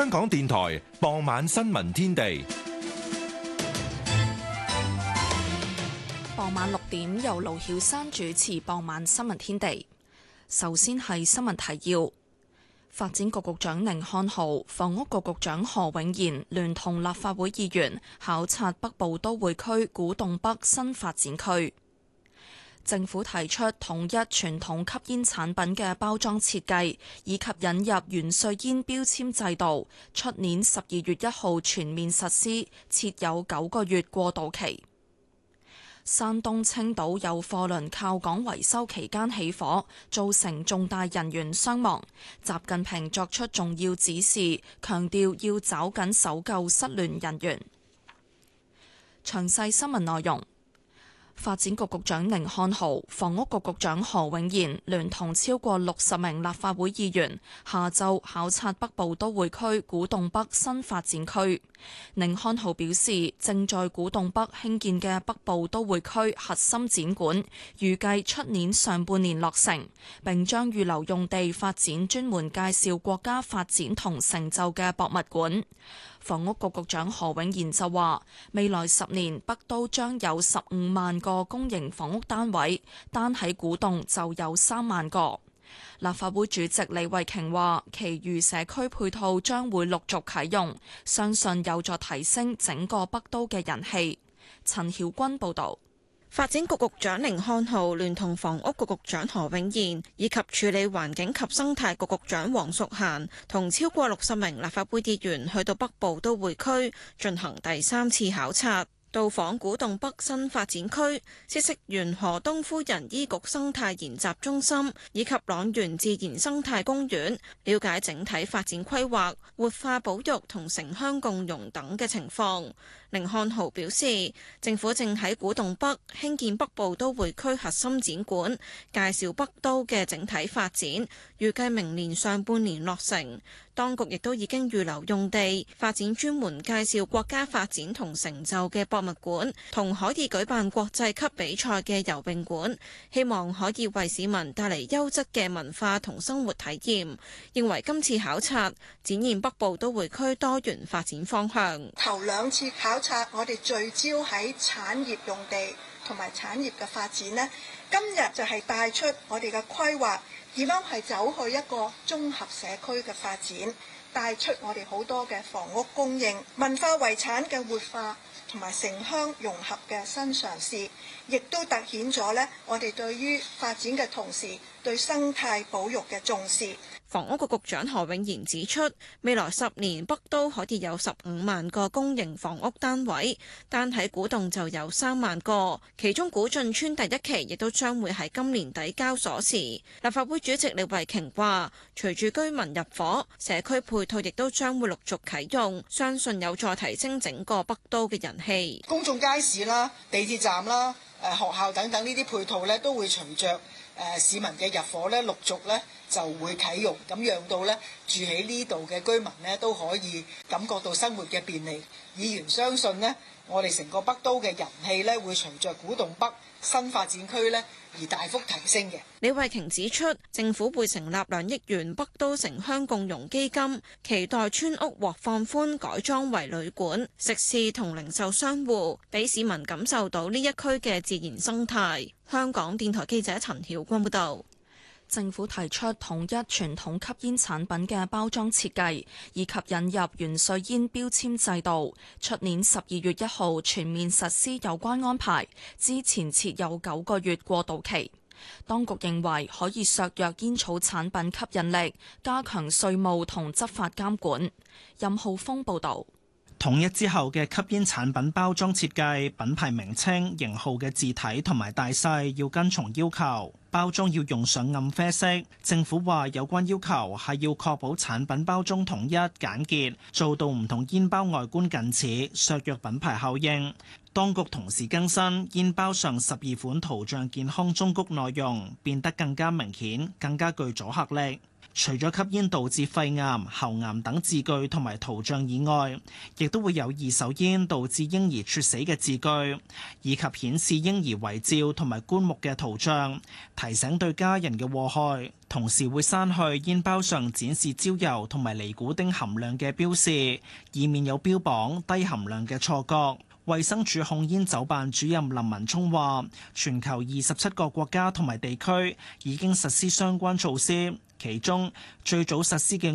香港電台傍晚新聞天地。 傍晚6點由盧曉珊主持傍晚新聞天地。首先係新聞提要。發展局局長寧漢豪、房屋局局長何永賢聯同立法會議員考察北部都會區古洞北新發展區。政府提出統一傳統吸煙產品嘅包裝設計，以及引入原稅煙標籤制度，出年12月1號全面實施，設有9個月過渡期。山東青島有貨輪靠港維修期間起火，造成重大人員傷亡。習近平作出重要指示，強調要抓緊搜救失聯人員。詳細新聞內容。發展局局長寧漢豪、房屋局局長何永賢聯同超過60名立法會議員下晝考察北部都會區古洞北新發展區。寧漢豪表示，正在古洞北興建嘅北部都會區核心展館，預計出年上半年落成，並將預留用地發展專門介紹國家發展同成就嘅博物館。房屋局局長何永賢就話，未來10年北都將有15萬個公營房屋單位，單喺古洞就有3萬個。立法會主席李慧瓊話，其餘社區配套將會陸續啟用，相信有助提升整個北都嘅人氣。陳曉君報導。 發展局局長寧漢豪聯同房屋局局長何永賢以及處理環境及生態局局長黃淑嫻同超過60名立法會議員去到北部都會區進行第3次考察。到訪古洞北新發展區，嗇色園何東夫人醫局生態研習中心以及塱原自然生態公園，了解整體發展規劃、活化保育同城鄉共融等嘅情況。寧漢豪表示，政府正喺古洞北興建北部都會區核心展館，介紹北都嘅整體發展，預計明年上半年落成。當局亦都已經預留用地，發展專門介紹國家發展同成就嘅博物館，同可以舉辦國際級比賽嘅游泳館，希望可以為市民帶嚟優質嘅文化同生活體驗。認為今次考察展現北部都會區多元發展方向。 頭2次考察，我哋聚焦喺產業用地同埋產業嘅發展呢，今日就係帶出我哋嘅規劃，點樣係走去一個綜合社區嘅發展，帶出我哋好多嘅房屋供應、文化遺產嘅活化同埋城鄉融合嘅新嘗試，亦都凸顯咗呢我哋對於發展嘅同時對生態保育嘅重視。 房屋局局長何永賢指出，未來10年北都可以有15萬個公營房屋單位，單喺古洞就有3萬個，其中古晉村第1期亦都將會喺今年底交鎖匙。立法會主席李慧瓊話，隨住居民入伙，社區配套亦都將會陸續啟用，相信有助提升整個北都嘅人氣。 公眾街市啦、地鐵站啦、學校等等呢啲配套咧，都會隨着市民嘅入伙咧，陸續咧就會啟用，咁讓到咧住喺呢度嘅居民咧都可以感覺到生活嘅便利。議員相信呢，我哋成個北都嘅人氣咧會隨着古洞北新發展區咧而大幅提升嘅。 李慧瓊指出，政府會成立2億元北都城鄉共融基金，期待村屋獲放寬改裝為旅館、食肆同零售商戶，俾市民感受到呢一區嘅自然生態。香港電台記者陳曉君報導。 政府提出統一傳統吸煙產品嘅包裝設計，以及引入原稅煙標籤制度，出年12月1號全面實施有關安排，之前設有9個月過渡期。當局認為可以削弱煙草產品吸引力，加強稅務同執法監管。任浩峰報導。 統一之後嘅吸煙產品包裝設計、品牌名稱、型號嘅字體同埋大細要跟從要求，包裝要用上暗啡色。政府話有關要求係要確保產品包裝統一簡潔，做到唔同煙包外觀近似，削弱品牌效應。當局同時更新煙包上12款圖像健康忠告內容，變得更加明顯，更加具阻嚇力。 除咗吸煙導致肺癌、喉癌等字句同埋圖像以外，亦都會有二手煙導致嬰兒猝死嘅字句，以及顯示嬰兒遺照同埋棺木嘅圖像，提醒對家人嘅禍害。同時會刪去煙包上展示焦油同埋尼古丁含量嘅標示，以免有標榜低含量嘅錯覺。衛生署控煙酒辦主任林文聰話，全球27個國家同埋地區已經實施相關措施，其中最早實施嘅